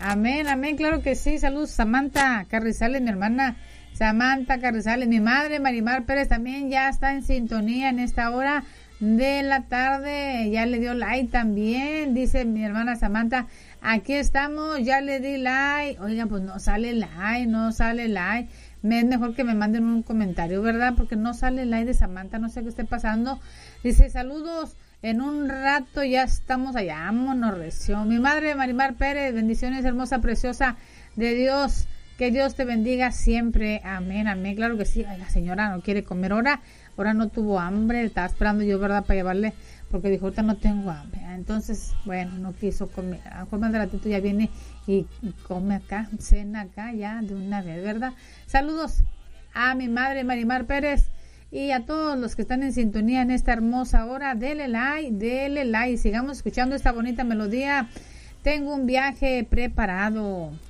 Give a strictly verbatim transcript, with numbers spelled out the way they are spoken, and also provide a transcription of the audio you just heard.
Amén, amén, claro que sí. Saludos, Samantha Carrizales, mi hermana Samantha Carrizales. Mi madre, Marimar Pérez, también ya está en sintonía en esta hora de la tarde. Ya le dio like también, dice mi hermana Samantha. Aquí estamos, ya le di like. Oigan, pues no sale like, no sale like. Me, es mejor que me manden un comentario, ¿verdad? Porque no sale like de Samantha, no sé qué esté pasando. Dice, saludos. En un rato ya estamos allá, vámonos recio. Mi madre Marimar Pérez, bendiciones, hermosa, preciosa de Dios, que Dios te bendiga siempre, amén, amén, claro que sí. Ay, la señora no quiere comer ahora, ahora no tuvo hambre, estaba esperando yo, ¿verdad?, para llevarle, porque dijo, ahorita no tengo hambre, entonces, bueno, no quiso comer, a lo mejor más de ratito ya viene y, y come acá, cena acá, ya de una vez, ¿verdad? Saludos a mi madre Marimar Pérez, y a todos los que están en sintonía en esta hermosa hora. Dele like, dele like, sigamos escuchando esta bonita melodía. Tengo un viaje preparado.